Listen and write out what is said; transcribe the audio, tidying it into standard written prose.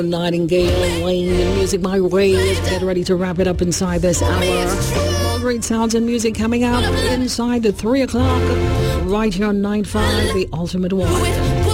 Nightingale, Wayne, and Music My Way. Get ready to wrap it up inside this hour. All great sounds and music coming up inside the 3 o'clock. Right here on 9-5, the ultimate one.